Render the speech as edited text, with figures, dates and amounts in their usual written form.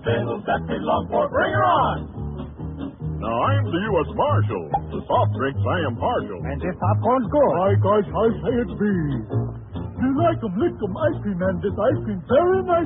bills that belong for. Bring her on! Now, I'm the U.S. Marshal. To soft drinks, I am partial. And this popcorn's good. My gosh, I say it be. You like 'em, lick 'em, ice cream, and this ice cream very nice